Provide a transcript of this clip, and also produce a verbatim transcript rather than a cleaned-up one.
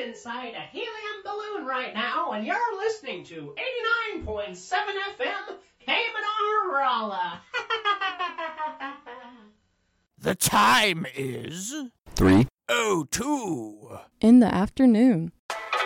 inside a helium balloon right now, and you're listening to eighty-nine point seven F M Cayman Rala. The time is Three oh two in the afternoon.